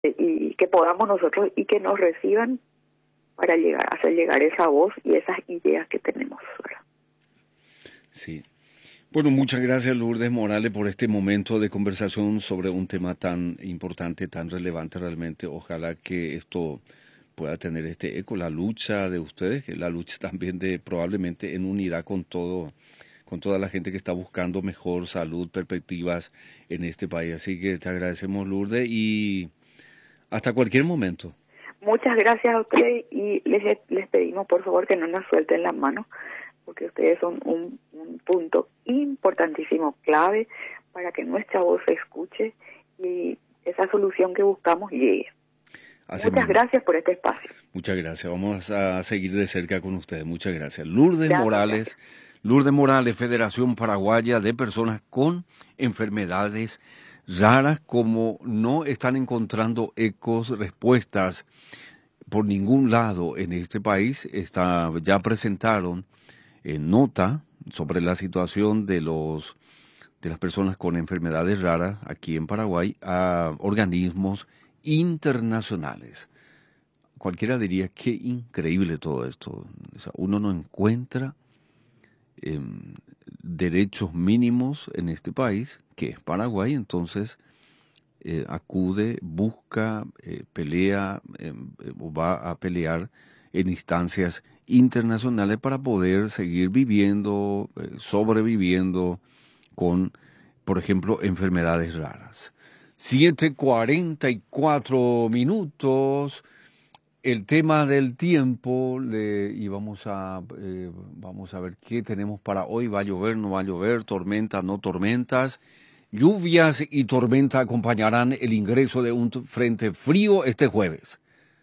y que podamos nosotros y que nos reciban para hacer llegar esa voz y esas ideas que tenemos, ¿verdad? Sí. Bueno, muchas gracias Lourdes Morales por este momento de conversación sobre un tema tan importante, tan relevante realmente. Ojalá que esto pueda tener este eco, la lucha de ustedes, que la lucha también de probablemente en unidad con todo, con toda la gente que está buscando mejor salud, perspectivas en este país. Así que te agradecemos Lourdes y hasta cualquier momento. Muchas gracias a ustedes y les pedimos por favor que no nos suelten las manos, porque ustedes son un punto importantísimo, clave, para que nuestra voz se escuche y esa solución que buscamos llegue. Muchas gracias por este espacio. Muchas gracias. Vamos a seguir de cerca con ustedes. Muchas gracias. Lourdes Morales, Lourdes Morales, Federación Paraguaya de Personas con Enfermedades Raras. Como no están encontrando ecos, respuestas por ningún lado en este país, ya presentaron nota sobre la situación de las personas con enfermedades raras aquí en Paraguay a organismos internacionales. Cualquiera diría, qué increíble todo esto. O sea, uno no encuentra derechos mínimos en este país, que es Paraguay, entonces acude, busca, pelea o va a pelear en instancias internacionales para poder seguir viviendo, sobreviviendo con, por ejemplo, enfermedades raras. 7:44. El tema del tiempo, y vamos a ver qué tenemos para hoy. ¿Va a llover, no va a llover? ¿Tormentas, no tormentas? Lluvias y tormenta acompañarán el ingreso de un frente frío este jueves.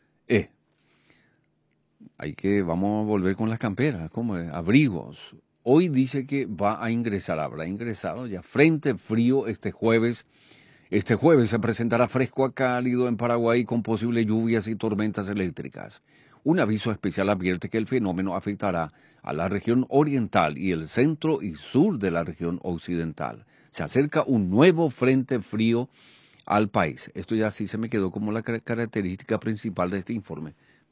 Vamos a volver con las camperas, como abrigos. Hoy dice que va a ingresar, habrá ingresado ya frente frío este jueves. Este jueves se presentará fresco a cálido en Paraguay con posibles lluvias y tormentas eléctricas. Un aviso especial advierte que el fenómeno afectará a la región oriental y el centro y sur de la región occidental. Se acerca un nuevo frente frío al país. Esto ya sí se me quedó como la característica principal de este informe.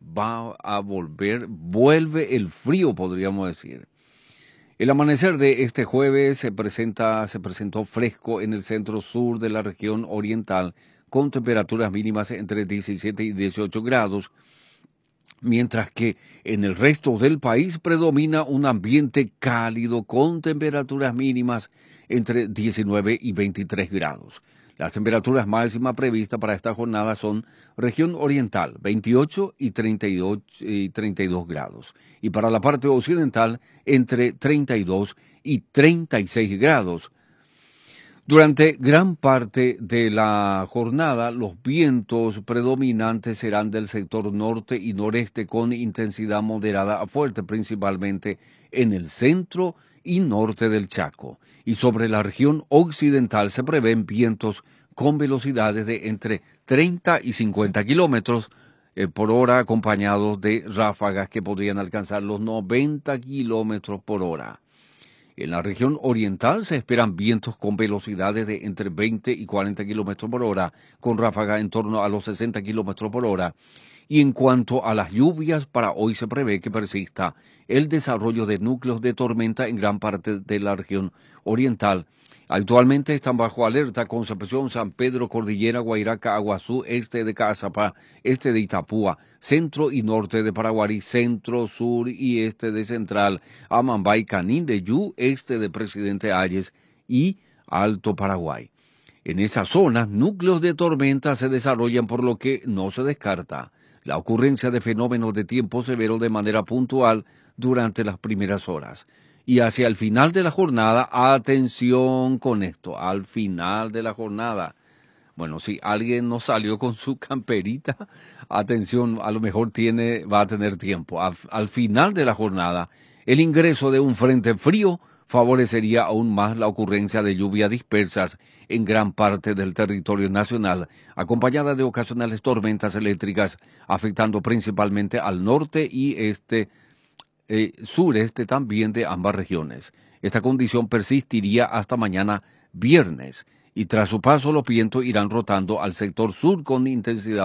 Vuelve el frío, podríamos decir. El amanecer de este jueves se presentó fresco en el centro sur de la región oriental, con temperaturas mínimas entre 17 y 18 grados, mientras que en el resto del país predomina un ambiente cálido con temperaturas mínimas entre 19 y 23 grados. Las temperaturas máximas previstas para esta jornada son región oriental, 28 y 32 grados. Y para la parte occidental, entre 32 y 36 grados. Durante gran parte de la jornada, los vientos predominantes serán del sector norte y noreste con intensidad moderada a fuerte, principalmente en el centro y norte del Chaco. Y sobre la región occidental se prevén vientos con velocidades de entre 30 y 50 kilómetros por hora, acompañados de ráfagas que podrían alcanzar los 90 kilómetros por hora. En la región oriental se esperan vientos con velocidades de entre 20 y 40 kilómetros por hora, con ráfagas en torno a los 60 kilómetros por hora. Y en cuanto a las lluvias, para hoy se prevé que persista el desarrollo de núcleos de tormenta en gran parte de la región oriental. Actualmente están bajo alerta Concepción, San Pedro, Cordillera, Guairaca, Aguazú, este de Caazapá, este de Itapúa, centro y norte de Paraguarí, centro, sur y este de Central, Amambay, Canindeyú, este de Presidente Hayes y Alto Paraguay. En esas zonas, núcleos de tormenta se desarrollan, por lo que no se descarta la ocurrencia de fenómenos de tiempo severo de manera puntual durante las primeras horas. Y hacia el final de la jornada, atención con esto, al final de la jornada. Bueno, si alguien no salió con su camperita, atención, a lo mejor va a tener tiempo. Al final de la jornada, el ingreso de un frente frío favorecería aún más la ocurrencia de lluvias dispersas en gran parte del territorio nacional, acompañada de ocasionales tormentas eléctricas, afectando principalmente al norte y sureste también de ambas regiones. Esta condición persistiría hasta mañana viernes y tras su paso los vientos irán rotando al sector sur con intensidad